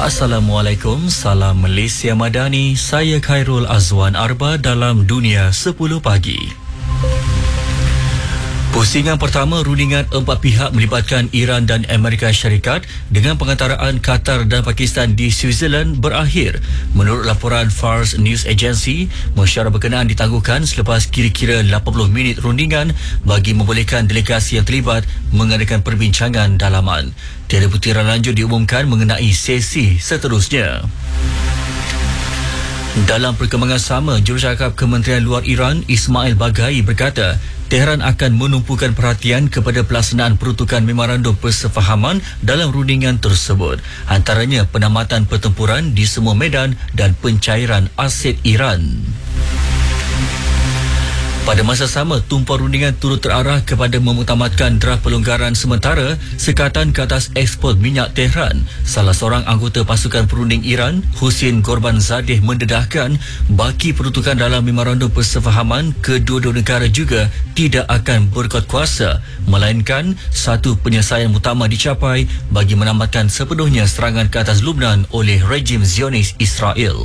Assalamualaikum, salam Malaysia Madani. Saya Khairul Azwan Arba dalam Dunia 10 Pagi. Pusingan pertama rundingan empat pihak melibatkan Iran dan Amerika Syarikat dengan pengantaraan Qatar dan Pakistan di Switzerland berakhir. Menurut laporan Fars News Agency, mesyuarat berkenaan ditangguhkan selepas kira-kira 80 minit rundingan bagi membolehkan delegasi yang terlibat mengadakan perbincangan dalaman. Tiada butiran lanjut diumumkan mengenai sesi seterusnya. Dalam perkembangan sama, Jurucakap Kementerian Luar Iran Ismail Baghai berkata Tehran akan menumpukan perhatian kepada pelaksanaan peruntukan memorandum persefahaman dalam rundingan tersebut, antaranya penamatan pertempuran di semua medan dan pencairan aset Iran. Pada masa sama, tumpuan rundingan turut terarah kepada memutamatkan draft pelonggaran sementara sekatan ke atas ekspor minyak Tehran. Salah seorang anggota pasukan perunding Iran, Hussein Ghorbanzadeh, mendedahkan baki peruntukan dalam memorandum persefahaman kedua-dua negara juga tidak akan berkuat kuasa, melainkan satu penyelesaian utama dicapai bagi menamatkan sepenuhnya serangan ke atas Lubnan oleh rejim Zionis Israel.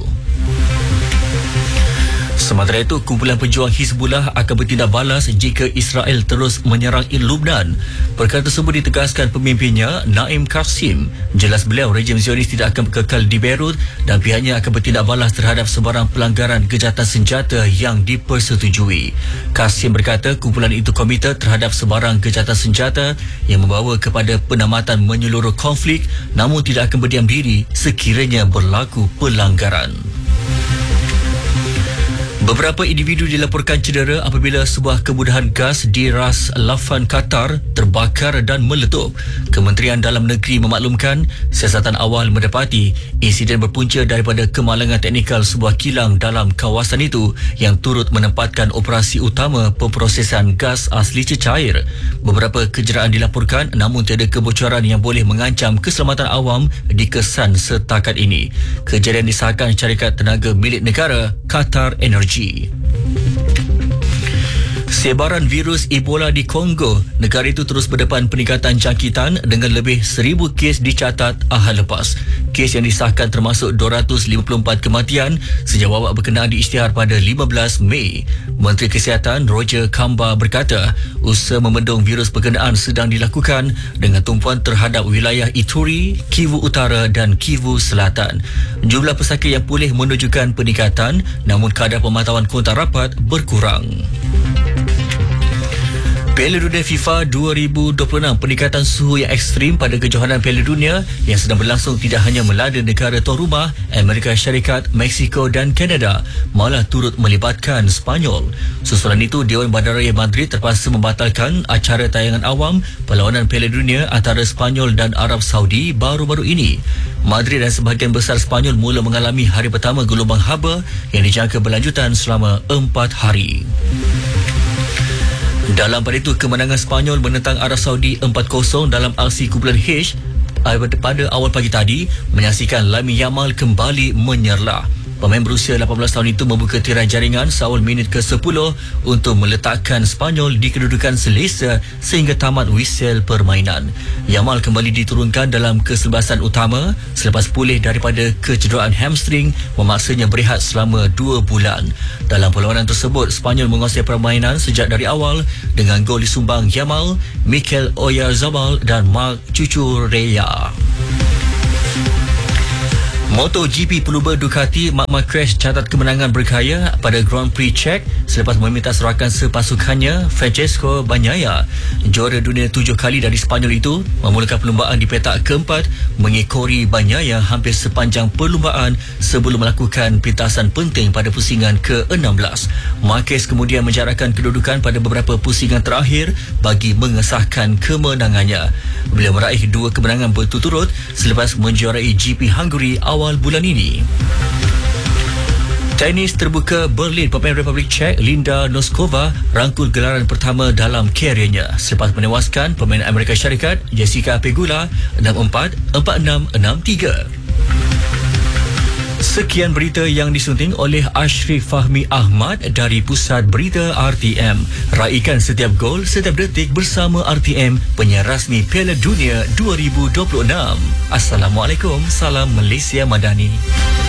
Sementara itu, kumpulan pejuang Hizbullah akan bertindak balas jika Israel terus menyerang Lubnan. Perkara tersebut ditegaskan pemimpinnya, Naim Qasim. Jelas beliau, rejim Zionis tidak akan kekal di Beirut dan pihaknya akan bertindak balas terhadap sebarang pelanggaran kejahatan senjata yang dipersetujui. Qasim berkata kumpulan itu komited terhadap sebarang kejahatan senjata yang membawa kepada penamatan menyeluruh konflik, namun tidak akan berdiam diri sekiranya berlaku pelanggaran. Beberapa individu dilaporkan cedera apabila sebuah kemudahan gas di Ras Laffan, Qatar terbakar dan meletup. Kementerian Dalam Negeri memaklumkan siasatan awal mendapati insiden berpunca daripada kemalangan teknikal sebuah kilang dalam kawasan itu yang turut menempatkan operasi utama pemprosesan gas asli cecair. Beberapa kejderaan dilaporkan namun tiada kebocoran yang boleh mengancam keselamatan awam dikesan setakat ini. Kejadian disahkan syarikat tenaga milik negara Qatar Energy. Sebaran virus Ebola di Kongo, negara itu terus berdepan peningkatan jangkitan dengan lebih 1,000 kes dicatat ahad lepas. Kes yang disahkan termasuk 254 kematian sejak wabak berkenaan diisytihar pada 15 Mei. Menteri Kesihatan Roger Kamba berkata usaha membendung virus berkenaan sedang dilakukan dengan tumpuan terhadap wilayah Ituri, Kivu Utara dan Kivu Selatan. Jumlah pesakit yang pulih menunjukkan peningkatan, namun kadar pemantauan kontak rapat berkurang. Piala Dunia FIFA 2026, peningkatan suhu yang ekstrim pada kejohanan Piala Dunia yang sedang berlangsung tidak hanya melanda negara tuan rumah Amerika Syarikat, Mexico dan Kanada, malah turut melibatkan Spanyol. Susulan itu, Dewan Bandaraya Madrid terpaksa membatalkan acara tayangan awam perlawanan Piala Dunia antara Spanyol dan Arab Saudi baru-baru ini. Madrid dan sebahagian besar Spanyol mula mengalami hari pertama gelombang haba yang dijangka berlanjutan selama 4 hari. Dalam pada itu, kemenangan Spanyol menentang Arab Saudi 4-0 dalam aksi kumpulan H pada awal pagi tadi menyaksikan Lamine Yamal kembali menyerlah. Pemain berusia 18 tahun itu membuka tirai jaringan seawal minit ke-10 untuk meletakkan Spanyol di kedudukan selesa sehingga tamat whistle permainan. Yamal kembali diturunkan dalam kesebelasan utama selepas pulih daripada kecederaan hamstring memaksanya berehat selama 2 bulan. Dalam perlawanan tersebut, Spanyol menguasai permainan sejak dari awal dengan gol disumbang Yamal, Mikel Oyarzabal dan Marc Cucurella. MotoGP pelumba Ducati Marc Marquez catat kemenangan berkaya pada Grand Prix Czech selepas meminta serakan sepasukannya Francesco Bagnaia. Juara dunia 7 kali dari Spanyol itu memulakan perlumbaan di petak keempat mengekori Bagnaia hampir sepanjang perlumbaan sebelum melakukan pintasan penting pada pusingan ke-16. Marquez kemudian menjarakkan kedudukan pada beberapa pusingan terakhir bagi mengesahkan kemenangannya. Beliau meraih 2 kemenangan berturut-turut selepas menjuarai GP Hungary awal bulan ini. Tenis terbuka Berlin, pemain Republik Czech Linda Noskova rangkul gelaran pertama dalam kariernya selepas menewaskan pemain Amerika Syarikat Jessica Pegula 6-4, 4-6, 6-3. Sekian berita yang disunting oleh Ashrif Fahmi Ahmad dari Pusat Berita RTM. Raikan setiap gol, setiap detik bersama RTM, penyiar rasmi Piala Dunia 2026. Assalamualaikum, salam Malaysia Madani.